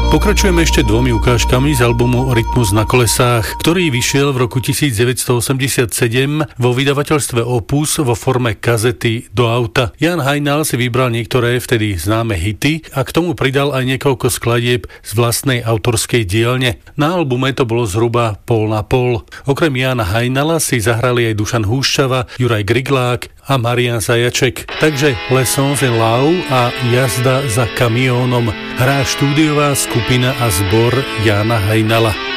Pokračujeme ešte dvomi ukážkami z albumu Rytmus na kolesách, ktorý vyšiel v roku 1987 vo vydavateľstve Opus vo forme kazety do auta. Jan Hajnal si vybral niektoré vtedy známe hity a k tomu pridal aj niekoľko skladieb z vlastnej autorskej dielne. Na albume to bolo zhruba pol na pol. Okrem Jana Hajnala si zahrali aj Dušan Húšťava, Juraj Griglák a Marián Zajaček. Takže Lessons in Love a Jazda za kamiónom hrá štúdiová skupina a zbor Jana Hajnala.